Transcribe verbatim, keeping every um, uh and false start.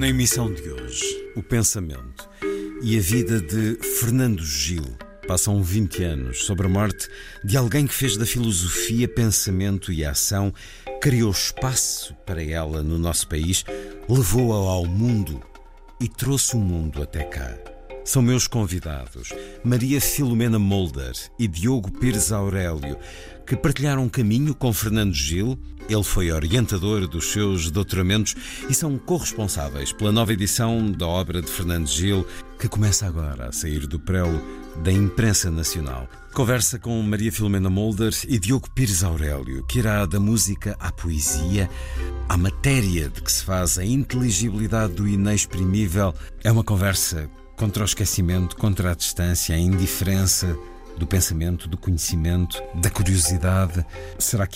Na emissão de hoje, o pensamento e a vida de Fernando Gil. Passam vinte anos sobre a morte de alguém que fez da filosofia pensamento e ação, criou espaço para ela no nosso país, levou-a ao mundo e trouxe o mundo até cá. São meus convidados Maria Filomena Mulder e Diogo Pires Aurélio, que partilharam caminho com Fernando Gil. Ele foi orientador dos seus doutoramentos e são corresponsáveis pela nova edição da obra de Fernando Gil, que começa agora a sair do prelo da imprensa nacional. Conversa com Maria Filomena Mulder e Diogo Pires Aurélio, que irá da música à poesia, à matéria de que se faz a inteligibilidade do inexprimível. É uma conversa contra o esquecimento, contra a distância, a indiferença do pensamento, do conhecimento, da curiosidade. Será que